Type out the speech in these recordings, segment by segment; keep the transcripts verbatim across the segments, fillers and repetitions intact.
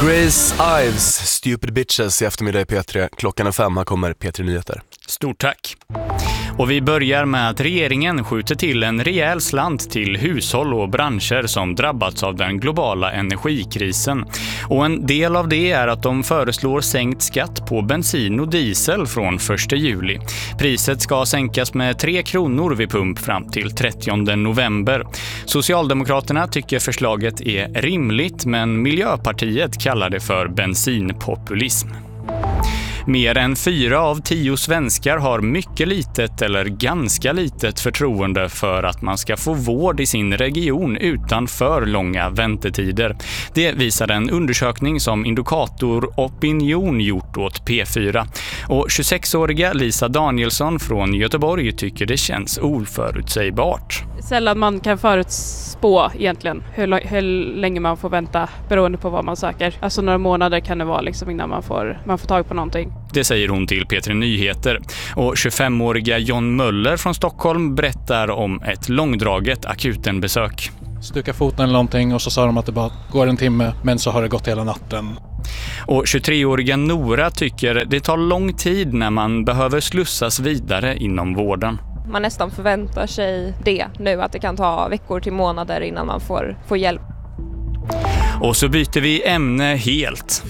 Grace Ives, Stupid Bitches i eftermiddag i P tre. Klockan är femma kommer P tre Nyheter. Stort tack. Och vi börjar med att regeringen skjuter till en rejäl slant till hushåll och branscher som drabbats av den globala energikrisen. Och en del av det är att de föreslår sänkt skatt på bensin och diesel från första juli. Priset ska sänkas med tre kronor vid pump fram till trettionde november. Socialdemokraterna tycker förslaget är rimligt, men Miljöpartiet kallar det för bensinpopulism. Mer än fyra av tio svenskar har mycket litet eller ganska litet förtroende för att man ska få vård i sin region utan för långa väntetider. Det visar en undersökning som Indikator Opinion gjort åt P fyra. Och tjugosexåriga Lisa Danielsson från Göteborg tycker det känns oförutsägbart. Sällan man kan förutspå egentligen hur, hur länge man får vänta beroende på vad man söker. Alltså några månader kan det vara liksom innan man får, man får tag på någonting. Det säger hon till P tre Nyheter. Och tjugofemåriga John Möller från Stockholm berättar om ett långdraget akutenbesök. Stuka foten eller någonting och så sa de att det bara går en timme, men så har det gått hela natten. Och tjugotreåriga Nora tycker det tar lång tid när man behöver slussas vidare inom vården. Man nästan förväntar sig det nu, att det kan ta veckor till månader innan man får, får hjälp. Och så byter vi ämne helt.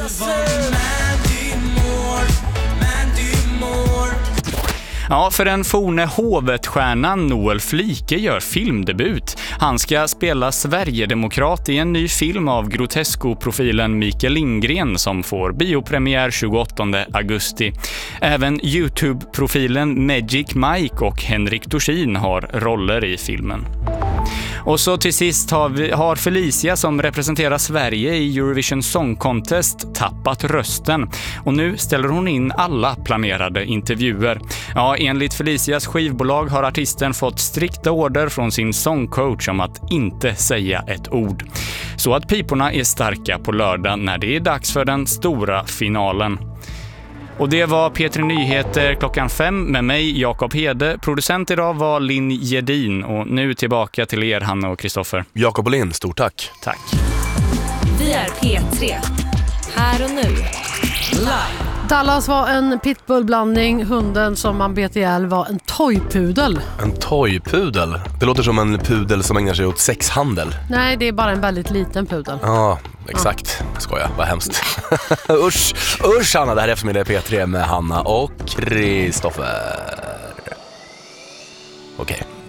Ja, för den forne hovetstjärnan Noel Flike gör filmdebut. Han ska spela Sverigedemokrat i en ny film av Grotesco-profilen Mikael Lindgren som får biopremiär tjugoåttonde augusti. Även YouTube-profilen Magic Mike och Henrik Dorsin har roller i filmen. Och så till sist har, vi, har Felicia som representerar Sverige i Eurovision Song Contest tappat rösten. Och nu ställer hon in alla planerade intervjuer. Ja, enligt Felicias skivbolag har artisten fått strikta order från sin sångcoach om att inte säga ett ord. Så att piporna är starka på lördag när det är dags för den stora finalen. Och det var P tre Nyheter klockan fem med mig, Jakob Hede. Producent idag var Linn Jedin. Och nu tillbaka till er, Hanna och Kristoffer. Jakob och Linn, stort tack. Tack. Vi är P tre. Här och nu. Live. Dallas var en pitbullblandning. Hunden som man bet ihjäl var en toypudel. En toypudel? Det låter som en pudel som ägnar sig åt sexhandel. Nej, det är bara en väldigt liten pudel. Ja, exakt. Ja. Skoja, vad hemskt. usch, usch Hanna, det här är eftermiddag i P tre med Hanna och Kristoffer. Okej. Okay.